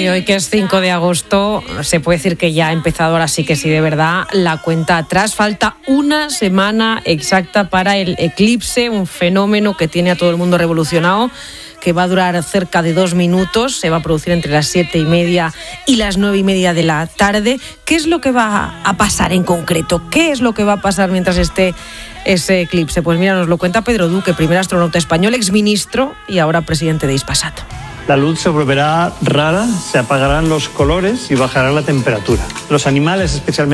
Y hoy, que es 5 de agosto, se puede decir que ya ha empezado, ahora sí que sí, de verdad, la cuenta atrás. Falta una semana exacta para el eclipse, un fenómeno que tiene a todo el mundo revolucionado, que va a durar cerca de 2 minutos, se va a producir entre las 7:30 y las 9:30 de la tarde. ¿Qué es lo que va a pasar en concreto? ¿Qué es lo que va a pasar mientras esté ese eclipse? Pues mira, nos lo cuenta Pedro Duque, primer astronauta español, exministro y ahora presidente de Hispasat. La luz se volverá rara, se apagarán los colores y bajará la temperatura. Los animales, especialmente